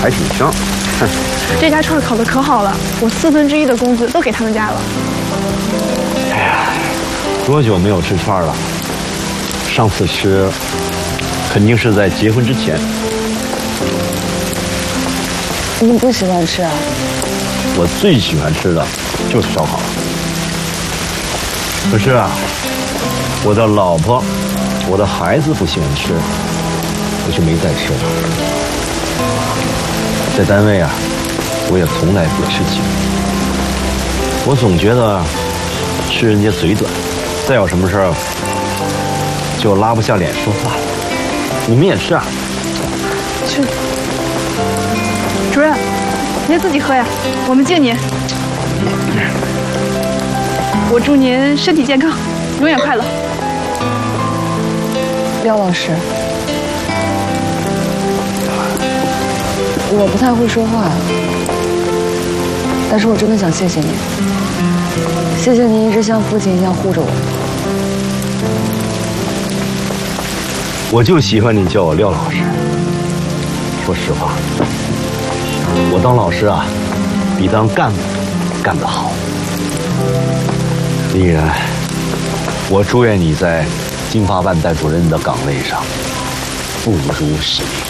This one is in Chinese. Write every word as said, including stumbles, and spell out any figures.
还挺香。哼， 这家串烤的可好了，我四分之一的工资都给他们家了。 哎呀，多久没有吃串了？上次吃，肯定是在结婚之前。 你不喜欢吃啊？ 我最喜欢吃的就是烧烤。可是啊，我的老婆，我的孩子不喜欢吃，我就没再吃了。在单位啊，我也从来不吃鸡。我总觉得吃人家嘴短，再有什么事儿就拉不下脸说话。你们也是啊？ 去，主任，您自己喝呀，我们敬您。我祝您身体健康，永远快乐。 廖老师，我不太会说话，但是我真的想谢谢你，谢谢你一直像父亲一样护着我。 我就喜欢你叫我廖老师。说实话，我当老师啊，比当干部干得好。丽然，我祝愿你在经发办代主任的岗位上不辱使命。